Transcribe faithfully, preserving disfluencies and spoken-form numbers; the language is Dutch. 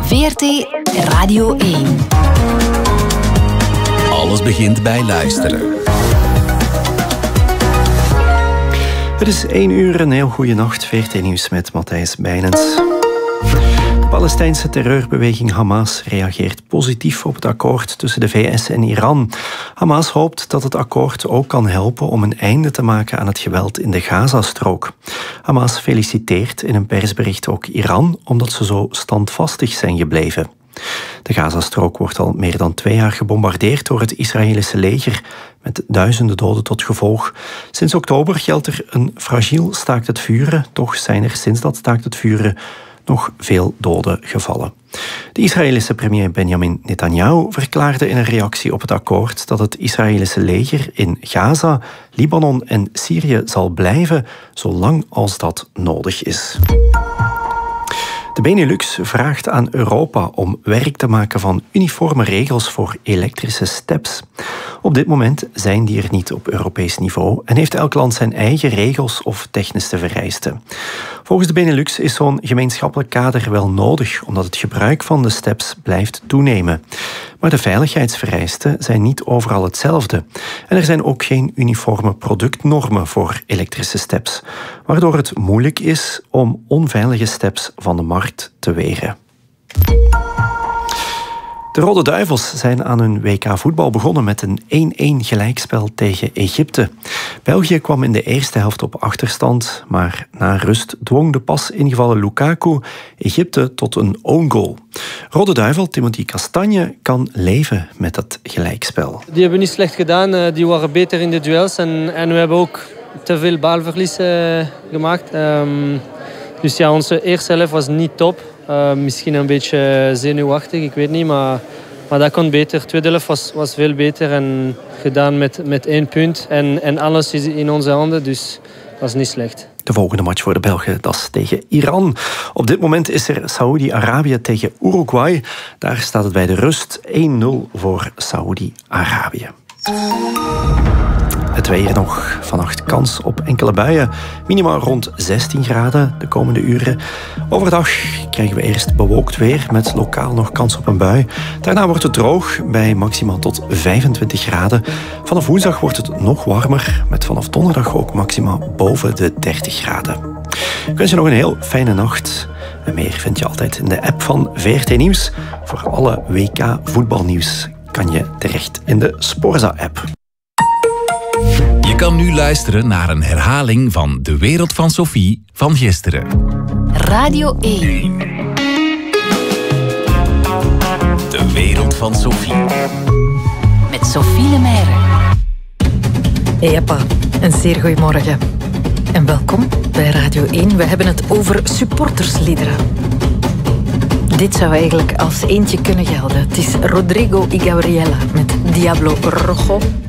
V R T Radio één. Alles begint bij luisteren. Het is één uur, een heel goede nacht. V R T Nieuws met Matthijs Bijnens. De Palestijnse terreurbeweging Hamas reageert positief op het akkoord tussen de V S en Iran. Hamas hoopt dat het akkoord ook kan helpen om een einde te maken aan het geweld in de Gazastrook. Hamas feliciteert in een persbericht ook Iran omdat ze zo standvastig zijn gebleven. De Gazastrook wordt al meer dan twee jaar gebombardeerd door het Israëlische leger, met duizenden doden tot gevolg. Sinds oktober geldt er een fragiel staakt het vuren, toch zijn er sinds dat staakt het vuren nog veel doden gevallen. De Israëlische premier Benjamin Netanyahu verklaarde in een reactie op het akkoord dat het Israëlische leger in Gaza, Libanon en Syrië zal blijven, zolang als dat nodig is. De Benelux vraagt aan Europa om werk te maken van uniforme regels voor elektrische steps. Op dit moment zijn die er niet op Europees niveau en heeft elk land zijn eigen regels of technische vereisten. Volgens de Benelux is zo'n gemeenschappelijk kader wel nodig, omdat het gebruik van de steps blijft toenemen. Maar de veiligheidsvereisten zijn niet overal hetzelfde. En er zijn ook geen uniforme productnormen voor elektrische steps, waardoor het moeilijk is om onveilige steps van de markt te weren. De Rode Duivels zijn aan hun W K voetbal begonnen met een één-één gelijkspel tegen Egypte. België kwam in de eerste helft op achterstand, maar na rust dwong de pas ingevallen Lukaku Egypte tot een own goal. Rode Duivel Timothy Castagne kan leven met dat gelijkspel. Die hebben niet slecht gedaan, die waren beter in de duels en, en we hebben ook te veel balverlies uh, gemaakt. Um, dus ja, onze eerste helft was niet top. Uh, misschien een beetje zenuwachtig, ik weet niet, maar, maar dat kon beter. De tweede helft was, was veel beter en gedaan met, met één punt. En, en alles is in onze handen, dus dat was niet slecht. De volgende match voor de Belgen, dat is tegen Iran. Op dit moment is er Saoedi-Arabië tegen Uruguay. Daar staat het bij de rust één nul voor Saoedi-Arabië. Het weer nog. Vannacht kans op enkele buien. Minimaal rond zestien graden de komende uren. Overdag krijgen we eerst bewolkt weer met lokaal nog kans op een bui. Daarna wordt het droog bij maximaal tot vijfentwintig graden. Vanaf woensdag wordt het nog warmer met vanaf donderdag ook maximaal boven de dertig graden. Ik wens je nog een heel fijne nacht. En meer vind je altijd in de app van V R T Nieuws. Voor alle W K voetbalnieuws kan je terecht in de Sporza-app. Je kan nu luisteren naar een herhaling van De Wereld van Sophie van gisteren. Radio één. De Wereld van Sophie. Met Sophie Lemaire. Jeppa, een zeer goeiemorgen. En welkom bij Radio één. We hebben het over supportersliederen. Dit zou eigenlijk als eentje kunnen gelden. Het is Rodrigo y Gabriela met Diablo Rojo.